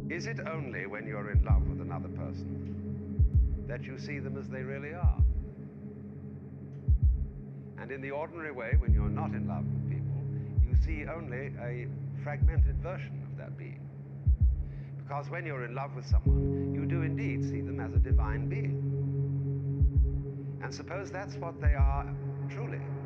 Is it only when you're in love with another person that you see them as they really are? And in the ordinary way, when you're not in love with people, you see only a fragmented version of that being. Because when you're in love with someone, you do indeed see them as a divine being. And suppose that's what they are truly.